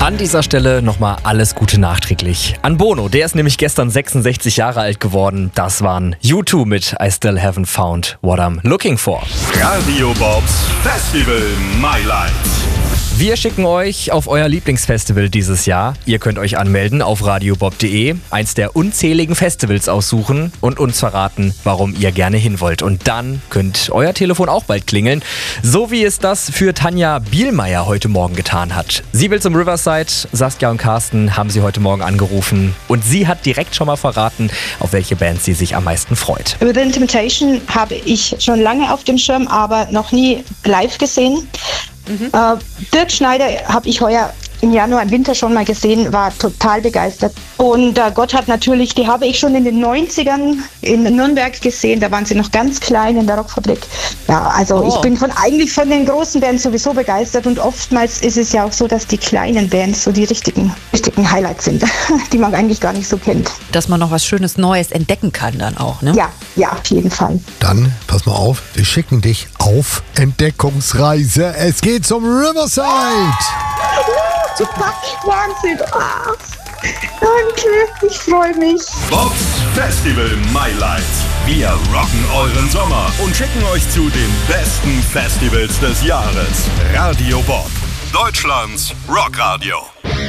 An dieser Stelle nochmal alles Gute nachträglich an Bono. Der ist nämlich gestern 66 Jahre alt geworden. Das waren U2 mit I Still Haven't Found What I'm Looking For. Radio Bobs Festival My Life. Wir schicken euch auf euer Lieblingsfestival dieses Jahr. Ihr könnt euch anmelden auf radiobob.de, eins der unzähligen Festivals aussuchen und uns verraten, warum ihr gerne hin wollt. Und dann könnt euer Telefon auch bald klingeln, so wie es das für Tanja Bielmeier heute Morgen getan hat. Sie will zum Riverside, Saskia und Carsten haben sie heute Morgen angerufen und sie hat direkt schon mal verraten, auf welche Band sie sich am meisten freut. Within Temptation habe ich schon lange auf dem Schirm, aber noch nie live gesehen. Dirk Schneider habe ich heuer im Januar, im Winter schon mal gesehen, war total begeistert. Und Gotthard natürlich, die habe ich schon in den 90ern in Nürnberg gesehen, da waren sie noch ganz klein in der Rockfabrik. Ja, also ich bin eigentlich von den großen Bands sowieso begeistert und oftmals ist es ja auch so, dass die kleinen Bands so die richtigen Highlights sind, die man eigentlich gar nicht so kennt. Dass man noch was Schönes Neues entdecken kann dann auch, ne? Ja, auf jeden Fall. Dann, pass mal auf, wir schicken dich auf Entdeckungsreise. Es geht zum Riverside. Super, Wahnsinn. Ah, danke, ich freue mich. Bobs Festival My Life. Wir rocken euren Sommer und schicken euch zu den besten Festivals des Jahres. Radio Bob, Deutschlands Rockradio.